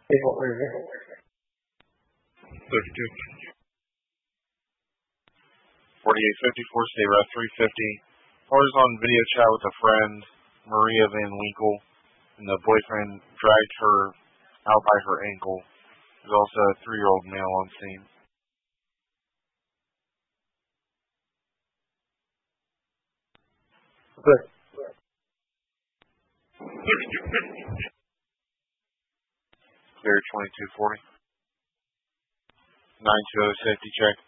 What was it? 32. 4854, stay ref 350. Caller on video chat with a friend, Maria Van Winkle, and the boyfriend dragged her out by her ankle. There's also a 3-year-old male on scene. Good. Clear 2240. 920 safety check.